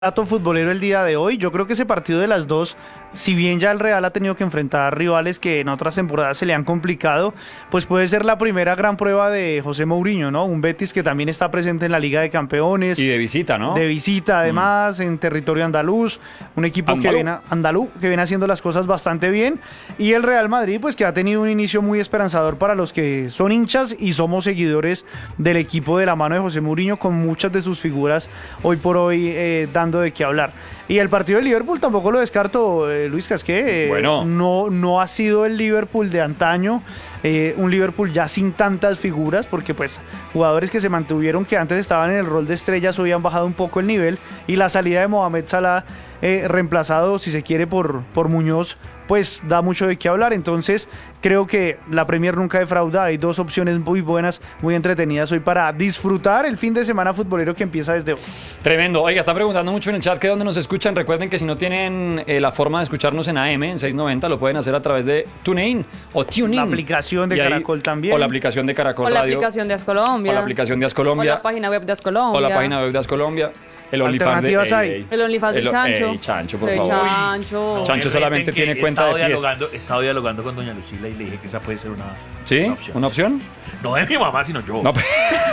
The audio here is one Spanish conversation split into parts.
Dato futbolero el día de hoy. Yo creo que ese partido de las dos, si bien ya el Real ha tenido que enfrentar rivales que en otras temporadas se le han complicado, pues puede ser la primera gran prueba de José Mourinho, ¿no? Un Betis que también está presente en la Liga de Campeones. Y de visita, ¿no? De visita, además, en territorio andaluz. Un equipo que viene haciendo las cosas bastante bien. Y el Real Madrid, pues que ha tenido un inicio muy esperanzador para los que son hinchas y somos seguidores del equipo de la mano de José Mourinho, con muchas de sus figuras hoy por hoy dando de qué hablar. Y el partido de Liverpool tampoco lo descarto, Luis Casqué. Bueno. No ha sido el Liverpool de antaño, un Liverpool ya sin tantas figuras, porque pues jugadores que se mantuvieron, que antes estaban en el rol de estrellas, hoy han bajado un poco el nivel, y la salida de Mohamed Salah, reemplazado, si se quiere, por Muñoz, pues da mucho de qué hablar. Entonces creo que la Premier nunca defrauda. Hay dos opciones muy buenas, muy entretenidas hoy para disfrutar el fin de semana futbolero que empieza desde hoy. Tremendo. Oiga, están preguntando mucho en el chat que dónde nos escuchan. Recuerden que si no tienen la forma de escucharnos en AM, en 690, lo pueden hacer a través de TuneIn o TuneIn. La aplicación de Caracol también. O la aplicación de Caracol O la Radio. aplicación de Ascolombia. O la aplicación de Ascolombia. O la página web de Ascolombia. O la página web de Ascolombia. El OnlyFans de El OnlyFans de Chancho. Chancho, por de favor. Chancho. Chancho solamente tiene cuenta de pies. He estado dialogando con doña Lucila y le dije que esa puede ser una opción. ¿Una opción? No es mi mamá, sino yo. No,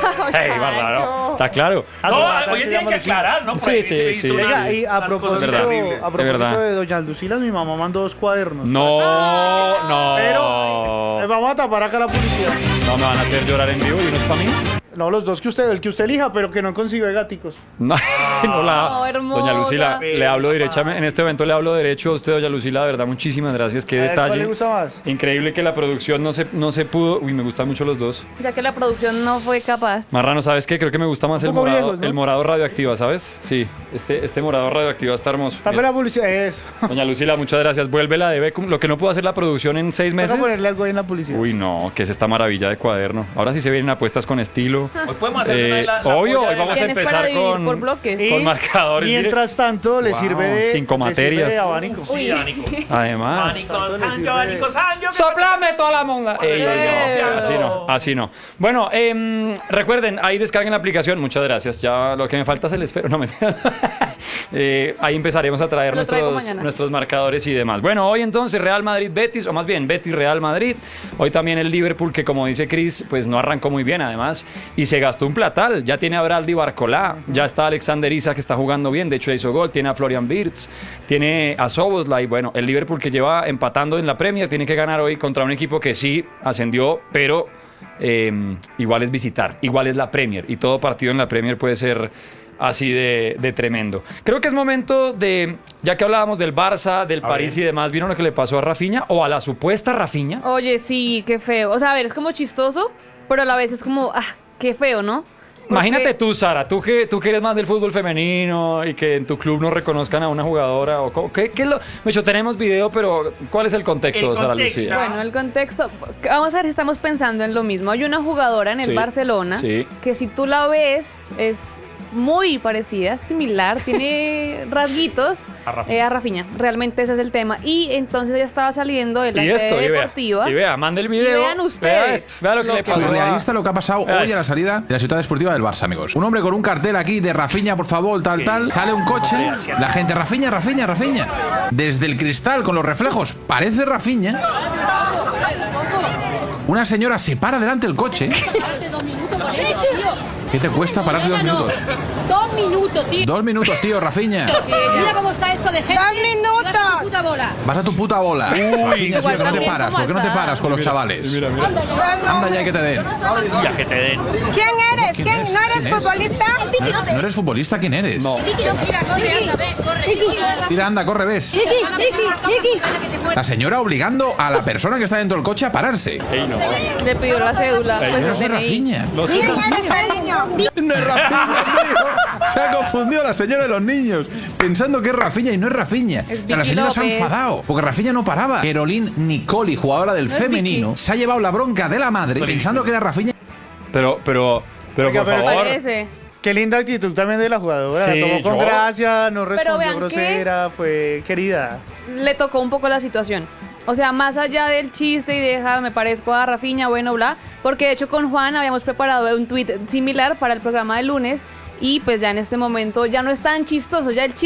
va raro. Está claro. No, oye, tiene que aclarar, ¿no? Sí, sí, sí. Oiga, y a propósito de doña Lucila, mi mamá mandó 2 cuadernos. No. Pero vamos a tapar acá la publicidad. No me van a hacer llorar en vivo y uno es para mí. No, los dos el que usted elija, pero que no consigue gáticos. No, hermosa. Doña Lucila, le hablo derechamente. En este evento le hablo derecho a usted, doña Lucila. De verdad, muchísimas gracias. Qué detalle. ¿Cuál le gusta más? Increíble que la producción no se pudo. Uy, me gustan mucho los dos. Ya que la producción no fue capaz. Marrano, ¿sabes qué? Creo que me gusta más el morado, viejos, ¿no? El morado radioactiva, ¿sabes? Sí, este morado radioactiva está hermoso. Tape la publicidad, eso. Doña Lucila, muchas gracias. Vuélvela de Beckham. Lo que no pudo hacer la producción en 6 meses. Vamos a ponerle algo ahí en la publicidad. Uy, no, que es esta maravilla de cuaderno. Ahora sí se vienen apuestas con estilo. Hoy podemos hacer obvio, hoy vamos a empezar por bloques. con marcadores. Mientras tanto, le sirve de 5 materias. de abanico. Sí, abanico. Además. Abanico, Sancho. ¡Soplame toda la monda! Así no. Bueno, recuerden, ahí descarguen la aplicación. Muchas gracias. Ya lo que me falta es el espero. No me ahí empezaremos a traer nuestros marcadores y demás. Bueno, hoy entonces Real Madrid-Betis, o más bien Betis-Real Madrid. Hoy también el Liverpool, que como dice Chris, pues no arrancó muy bien además. Y se gastó un platal. Ya tiene a Braldi Barcolá, ya está Alexander Isak, que está jugando bien, de hecho hizo gol, tiene a Florian Wirtz, tiene a Szoboszlai. Bueno, el Liverpool, que lleva empatando en la Premier, tiene que ganar hoy contra un equipo que sí ascendió, pero igual es visitar, igual es la Premier, y todo partido en la Premier puede ser así de tremendo. Creo que es momento de, ya que hablábamos del Barça, del París y demás, ¿vieron lo que le pasó a Rafinha? O a la supuesta Rafinha. Oye, sí, qué feo. O sea, a ver, es como chistoso, pero a la vez es como, qué feo, ¿no? Imagínate tú, Sara, tú que eres más del fútbol femenino y que en tu club no reconozcan a una jugadora. O ¿qué es lo? De hecho, tenemos video, pero ¿cuál es el contexto, Sara Lucía? Bueno, el contexto, vamos a ver si estamos pensando en lo mismo. Hay una jugadora en el Barcelona que si tú la ves es muy parecida, similar, tiene rasguitos a Rafinha. Realmente ese es el tema. Y entonces ella estaba saliendo de la sede deportiva. Y vea, mande el video. Y vean ustedes. Vea lo que le pasó. Surrealista lo que ha pasado hoy a la salida de la ciudad deportiva del Barça, amigos. Un hombre con un cartel aquí de Rafinha, por favor, tal. Sale un coche. La gente, Rafinha. Desde el cristal, con los reflejos, parece Rafinha. Una señora se para delante del coche. ¿Qué te cuesta pararte 2 minutos? 2 minutos, tío. 2 minutos, tío, Rafinha. Mira cómo está esto de gente. 2 minutos. Vas a tu puta bola. Vas a tu puta bola. Rafinha, tío, que no te paras. ¿Por qué no te paras con los chavales? Mira. Anda ya, que te den. Ya que te den. ¿Quién eres? ¿No eres futbolista? ¿No eres futbolista? ¿Quién eres? No. Tira, anda, corre, ves. La señora obligando a la persona que está dentro del coche a pararse. Le pidió la cédula. Yo no soy el DNI. Rafinha. ¿Quién eres, cariño? No es Rafinha, tío. Se ha confundido la señora de los niños, pensando que es Rafinha y no es Rafinha. La señora se ha enfadado, porque Rafinha no paraba. Caroline Nicoli, jugadora del femenino, se ha llevado la bronca de la madre pensando que era Rafinha. Pero Oiga, por pero favor. Parece. Qué linda actitud también de la jugadora. Sí, La tomó con gracia, no respondió vean grosera, fue querida. Le tocó un poco la situación. O sea, más allá del chiste y deja, me parezco a Rafinha, bueno, bla. Porque de hecho con Juan habíamos preparado un tweet similar para el programa del lunes y pues ya en este momento ya no es tan chistoso, ya el chiste